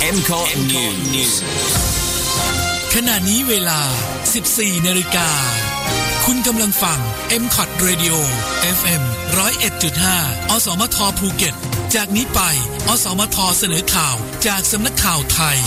MCOT News ขณะนี้เวลา 14 นาฬิกาคุณกำลังฟัง MCOT Radio FM 101.5 อสมทภูเก็ตจากนี้ไปอสมทเสนอข่าวจากสำนักข่าวไทย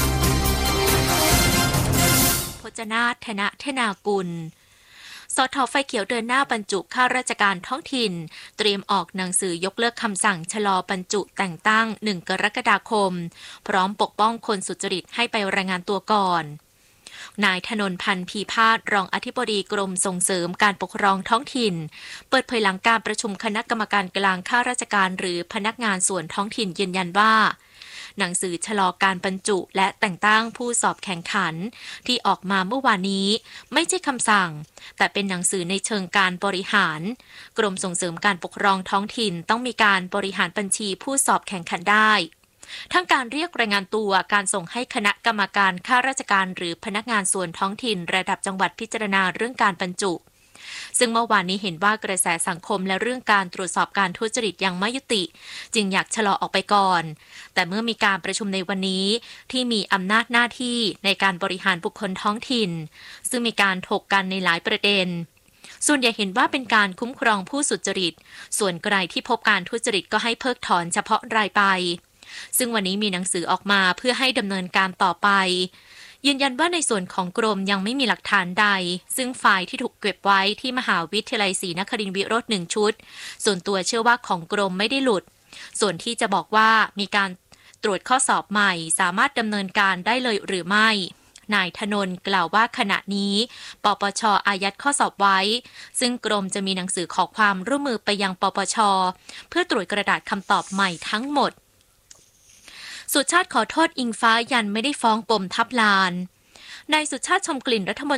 พจนาถ ธนเทนากุลสท.ไฟเขียวเดินหน้าบรรจุข้าราชการท้องถิ่นเตรียมออกหนังสือยกเลิกคำสั่งชะลอบรรจุแต่งตั้ง1 กรกฎาคมพร้อมปกป้องคนสุจริตให้ไปรายงานตัวก่อนนายธนนท์ พันธ์พีพาสรองอธิบดีกรมส่งเสริมการปกครองท้องถิ่นเปิดเผยหลังการประชุมคณะกรรมการกลางข้าราชการหรือพนักงานส่วนท้องถิ่นยืนยันว่าหนังสือชะลอการบรรจุและแต่งตั้งผู้สอบแข่งขันที่ออกมาเมื่อวานนี้ไม่ใช่คำสั่งแต่เป็นหนังสือในเชิงการบริหารกรมส่งเสริมการปกครองท้องถิ่นต้องมีการบริหารบัญชีผู้สอบแข่งขันได้ทั้งการเรียกรายงานตัวการส่งให้คณะกรรมการข้าราชการหรือพนักงานส่วนท้องถิ่นระดับจังหวัดพิจารณาเรื่องการบรรจุซึ่งเมื่อวานนี้เห็นว่ากระแสสังคมและเรื่องการตรวจสอบการทุจริตยังไม่ยุติจึงอยากชะลอออกไปก่อนแต่เมื่อมีการประชุมในวันนี้ที่มีอำนาจหน้าที่ในการบริหารบุคคลท้องถิ่นซึ่งมีการถกกันในหลายประเด็นส่วนใหญ่เห็นว่าเป็นการคุ้มครองผู้สุจริตส่วนใครที่พบการทุจริตก็ให้เพิกถอนเฉพาะรายไปซึ่งวันนี้มีหนังสือออกมาเพื่อให้ดำเนินการต่อไปยืนยันว่าในส่วนของกรมยังไม่มีหลักฐานใดซึ่งไฟล์ที่ถูกเก็บไว้ที่มหาวิทยาลัยศรีนครินทร์วิโรจน์1 ชุดส่วนตัวเชื่อว่าของกรมไม่ได้หลุดส่วนที่จะบอกว่ามีการตรวจข้อสอบใหม่สามารถดำเนินการได้เลยหรือไม่นายธนนท์กล่าวว่าขณะนี้ปปช.อายัดข้อสอบไว้ซึ่งกรมจะมีหนังสือขอความร่วมมือไปยังปปช.เพื่อตรวจกระดาษคำตอบใหม่ทั้งหมดสุชาติขอโทษอิงฟ้ายันไม่ได้ฟ้องปมทับลานนายสุชาติชมกลิ่นรัฐมน